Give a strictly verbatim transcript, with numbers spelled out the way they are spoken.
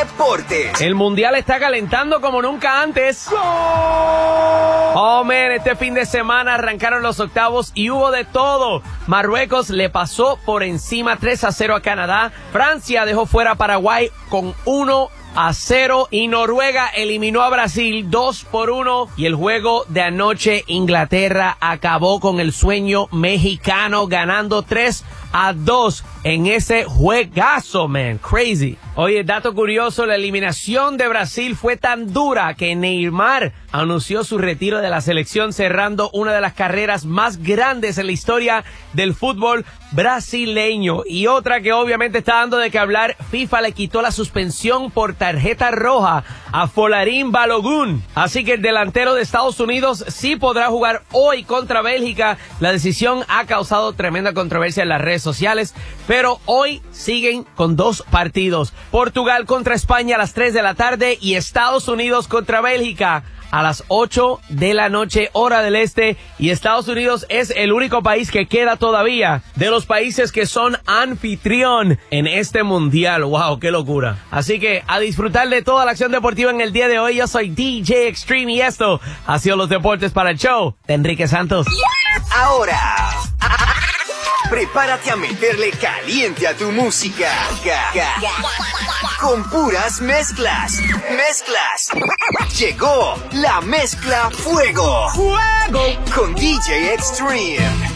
Deportes. El Mundial está calentando como nunca antes. Oh, man, este fin de semana arrancaron los octavos y hubo de todo. Marruecos le pasó por encima tres a cero a Canadá. Francia dejó fuera a Paraguay con uno a cero y Noruega eliminó a Brasil dos por uno. Y el juego de anoche, Inglaterra acabó con el sueño mexicano ganando tres a dos en ese juegazo, man. Crazy. Oye, dato curioso, la eliminación de Brasil fue tan dura que Neymar anunció su retiro de la selección, cerrando una de las carreras más grandes en la historia del fútbol brasileño. Y otra que obviamente está dando de qué hablar, FIFA le quitó la suspensión por tarjeta roja a Folarin Balogun. Así que el delantero de Estados Unidos sí podrá jugar hoy contra Bélgica. La decisión ha causado tremenda controversia en las redes sociales, pero hoy siguen con dos partidos. Portugal contra España a las tres de la tarde y Estados Unidos contra Bélgica a las ocho de la noche, hora del este. Y Estados Unidos es el único país que queda todavía de los países que son anfitrión en este mundial. ¡Wow! ¡Qué locura! Así que a disfrutar de toda la acción deportiva en el día de hoy. Yo soy D J Extreme y esto ha sido los deportes para el show de Enrique Santos. Ahora, prepárate a meterle caliente a tu música. Con puras mezclas. Mezclas. Llegó la mezcla Fuego. ¡Fuego! Con D J Extreme.